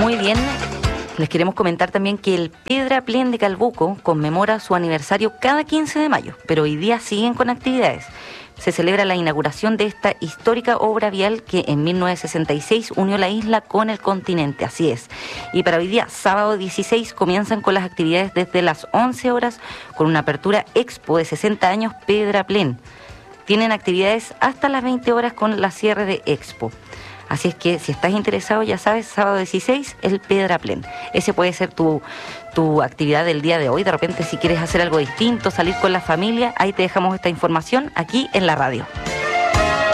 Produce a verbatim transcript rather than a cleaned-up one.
Muy bien. Les queremos comentar también que el Pedraplén de Calbuco conmemora su aniversario cada quince de mayo, pero hoy día siguen con actividades. Se celebra la inauguración de esta histórica obra vial que en mil novecientos sesenta y seis unió la isla con el continente, así es. Y para hoy día, sábado dieciséis, comienzan con las actividades desde las once horas con una apertura expo de sesenta años Pedraplén. Tienen actividades hasta las veinte horas con la cierre de expo. Así es que si estás interesado, ya sabes, sábado dieciséis, el Pedraplén. Ese puede ser tu, tu actividad del día de hoy. De repente, si quieres hacer algo distinto, salir con la familia, ahí te dejamos esta información aquí en la radio.